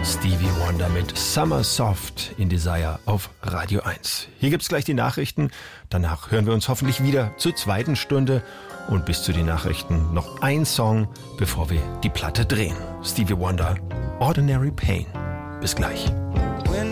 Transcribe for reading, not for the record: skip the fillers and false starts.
Stevie Wonder mit Summer Soft in Desire auf Radio 1. Hier gibt's gleich die Nachrichten. Danach hören wir uns hoffentlich wieder zur zweiten Stunde. Und bis zu den Nachrichten noch ein Song, bevor wir die Platte drehen. Stevie Wonder, Ordinary Pain. Bis gleich.